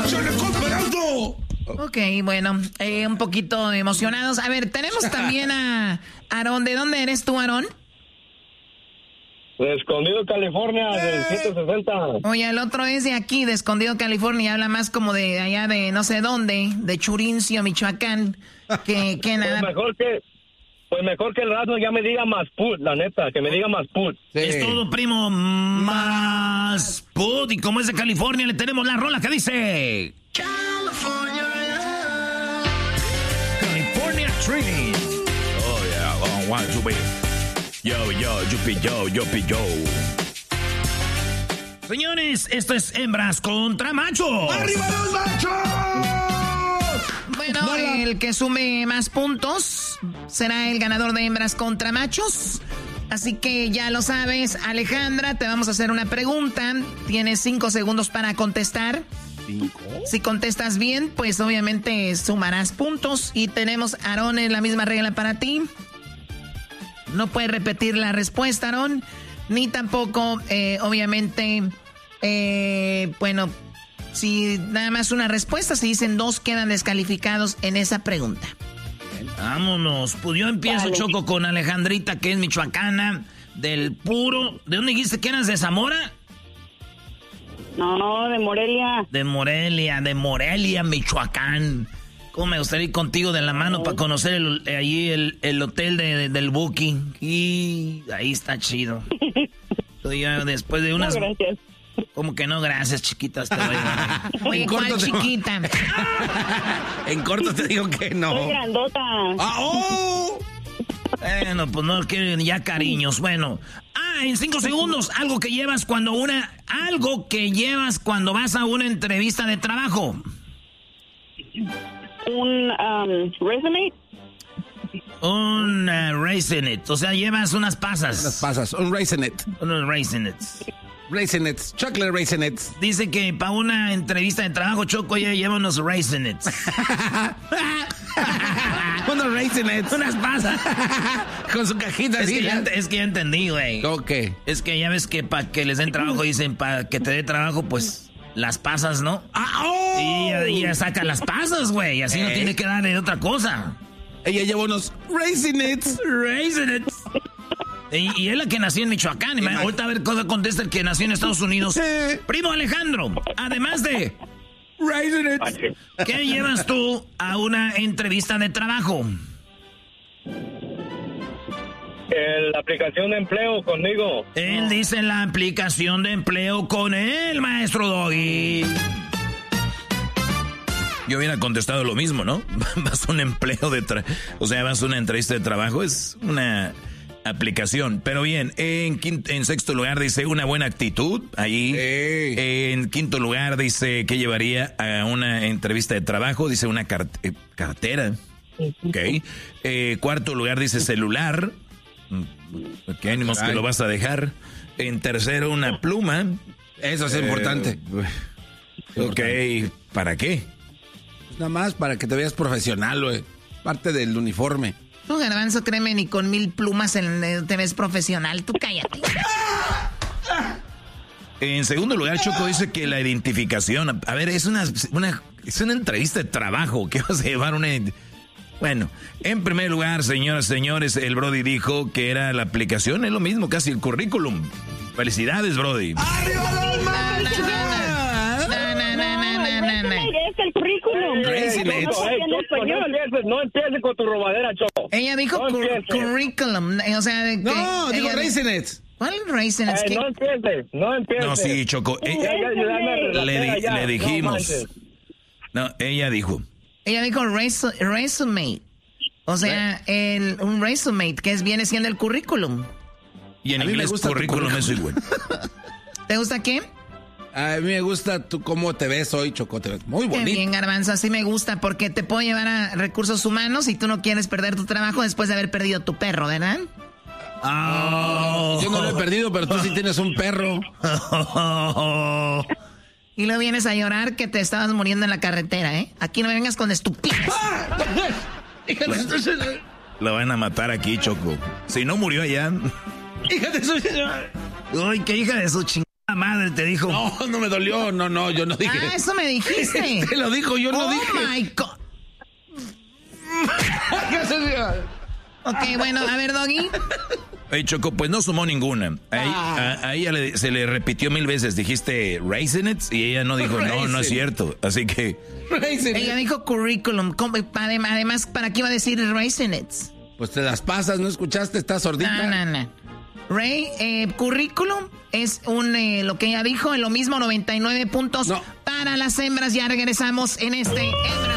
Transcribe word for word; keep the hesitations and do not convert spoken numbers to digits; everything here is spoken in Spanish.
¡Échale, compa, Erasmo! Ok, bueno, eh, un poquito emocionados. A ver, tenemos también a Aarón. ¿De dónde eres tú, Aarón? De Escondido, California, del siete sesenta. Oye, el otro es de aquí, de Escondido, California. Habla más como de allá de no sé dónde, de Churincio, Michoacán, que, que nada. Pues mejor que, pues mejor que el Erasmo ya me diga más put, la neta, que me diga más put. Sí. Es todo, primo, más put. Y como es de California, le tenemos la rola que dice... California, California Tree. Oh, yeah, oh, one, two, three. Yo, yo, yupi, yo, yupi, yo. Señores, esto es hembras contra machos. ¡Arriba los machos! Bueno, no, no. El que sume más puntos será el ganador de hembras contra machos. Así que ya lo sabes, Alejandra, te vamos a hacer una pregunta. Tienes cinco segundos para contestar. ¿Cinco? Si contestas bien, pues obviamente sumarás puntos. Y tenemos, Aarón, en la misma regla para ti. No puedes repetir la respuesta, Aarón. Ni tampoco, eh, obviamente, eh, bueno, si nada más una respuesta, si dicen dos, quedan descalificados en esa pregunta. Vámonos. Pues yo empiezo, vale. Choco, con Alejandrita, que es michoacana, del puro... ¿De dónde dijiste que eras? ¿De Zamora? No, de Morelia. De Morelia, de Morelia, Michoacán. ¿Cómo me gustaría ir contigo de la mano para conocer el, allí el, el hotel de, de, del Booking? Y ahí está chido. Estoy ya después de unas... No, gracias. ¿Cómo que no? Gracias, chiquitas. Te voy a... Oye, ¿cuál chiquita? En corto te digo que no. Soy grandota. ¡Ah, oh! Bueno, pues no quieren ya cariños. Bueno. Ah, en cinco segundos. Algo que llevas cuando una... Algo que llevas cuando vas a una entrevista de trabajo. Un um, resume. Un uh, raisinit. O sea, llevas unas pasas. Unas pasas. Un raisinit. Unos raisinits. Raisinets. Chocolate raisinets. Dice que para una entrevista de trabajo, Choco ya lleva unos raisinets. Unos raisinets. Unas pasas. Con su cajita. Es, así, que ya, ¿ya? es que ya entendí, güey. Ok. Es que ya ves que para que les den trabajo, dicen para que te dé trabajo, pues... Las pasas, ¿no? ¡Ah, oh! Y ella, ella saca las pasas, güey. Así eh. no tiene que darle otra cosa. Ella lleva unos raisinets. Raisinets. Y, y es la que nació en Michoacán. Y ahorita a ver cómo contesta el que nació en Estados Unidos. Eh. Primo Alejandro, además de raisinets, ¿qué llevas tú a una entrevista de trabajo? El, la aplicación de empleo conmigo. Él dice la aplicación de empleo con él, maestro Doggy. Yo hubiera contestado lo mismo, ¿no? Vas a un empleo de... Tra- o sea, vas a una entrevista de trabajo, es una aplicación. Pero bien, en, quinto, en sexto lugar dice una buena actitud, ahí. Sí. En quinto lugar dice que llevaría a una entrevista de trabajo, dice una car- eh, cartera. Ok. Eh, cuarto lugar dice celular. ¿Qué ánimos que lo vas a dejar? En tercero, una pluma. Eso es eh, importante. Ok, ¿para qué? Pues nada más para que te veas profesional, güey. Parte del uniforme. Tú, Garbanzo, créeme, ni con mil plumas en, te ves profesional. Tú cállate. En segundo lugar, Choco dice que la identificación... A ver, es una, una, es una entrevista de trabajo. ¿Qué vas a llevar una... Bueno, en primer lugar, señoras y señores, el Brody dijo que era la aplicación, es lo mismo, casi el currículum. Felicidades, Brody. ¡Arriba los machos! No, no, no, no, no, no. Es el currículum. No empieces con tu robadera, Choco. Ella dijo no cur- currículum, o sea... De, no, que, digo ella, raisinets. ¿Cuál raisinets? Eh, no empieces, no empieces. No, sí, Choco. Ya, Ella, ya, ya, le, di, ya, le dijimos. No, no, ella dijo... Ella dijo resu- resume. O sea, el, un resume, que es, viene siendo el currículum. Y en inglés currículum es igual. ¿Te gusta qué? A mí me gusta tú cómo te ves hoy, Choco. Te ves muy bonito. Qué bien, Garbanzo. Así me gusta porque te puedo llevar a recursos humanos y tú no quieres perder tu trabajo después de haber perdido tu perro, ¿verdad? Oh. Yo no lo he perdido, pero tú sí tienes un perro. Y luego vienes a llorar que te estabas muriendo en la carretera, ¿eh? Aquí no me vengas con estupidez. Lo van a matar aquí, Choco. Si no murió allá. Hija de su... Ay, qué hija de su chingada madre, te dijo. No, no me dolió, no, no, yo no dije. Ah, eso me dijiste. Te lo dijo, yo no oh dije. Oh my God. Ok, bueno, a ver, Doggy. Oye, Choco, pues no sumó ninguna. A, ah. a, a ella le, se le repitió mil veces. Dijiste Raisinets y ella no dijo, no, no es cierto. Así que... Raisinets. Ella dijo curriculum. Además, ¿para qué iba a decir Raisinets? Pues te las pasas, ¿no escuchaste? ¿Estás sordita? No, no, no. Ray, eh, currículum es un, eh, lo que ella dijo, en lo mismo, noventa y nueve puntos no. para las hembras. Ya regresamos en este... Hembra.